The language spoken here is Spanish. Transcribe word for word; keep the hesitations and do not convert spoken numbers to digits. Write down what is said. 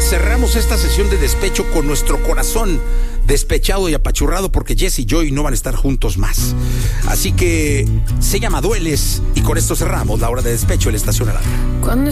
cerramos esta sesión de despecho con nuestro corazón despechado y apachurrado porque Jess y Joy no van a estar juntos más. Así que se llama Dueles y con esto cerramos la hora de despecho en la Estación Alarma. Cuando